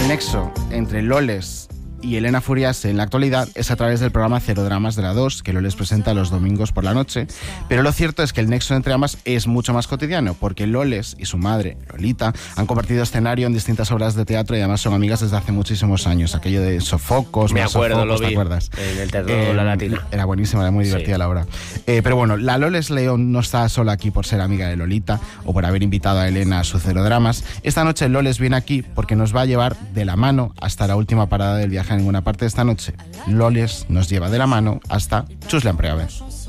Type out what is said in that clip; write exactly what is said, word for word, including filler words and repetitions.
El nexo entre Loles y Elena Furiase en la actualidad es a través del programa Cero Dramas de la dos, que Loles presenta los domingos por la noche, pero lo cierto es que el nexo entre ambas es mucho más cotidiano, porque Loles y su madre, Lolita, han compartido escenario en distintas obras de teatro y además son amigas desde hace muchísimos años. Aquello de Sofocos, me acuerdo, Sofocos, lo vi, ¿te acuerdas? En el Teatro Eh, La Latina. Era buenísima, era muy divertida Sí. la obra. Eh, pero bueno, la Loles León no está sola aquí por ser amiga de Lolita o por haber invitado a Elena a su Cero Dramas. Esta noche Loles viene aquí porque nos va a llevar de la mano hasta la última parada del viaje a ninguna parte de esta noche. Loles nos lleva de la mano hasta Chuslan Preave.